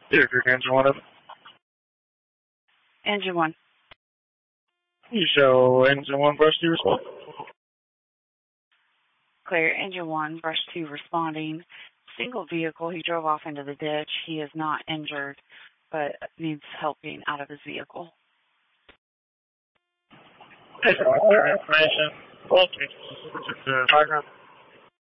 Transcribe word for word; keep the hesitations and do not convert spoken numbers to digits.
Here, engine one of Engine one. You show engine one, brush two respond. Clear. Engine one, brush two responding. Single vehicle. He drove off into the ditch. He is not injured, but needs help getting out of his vehicle. Information. Okay.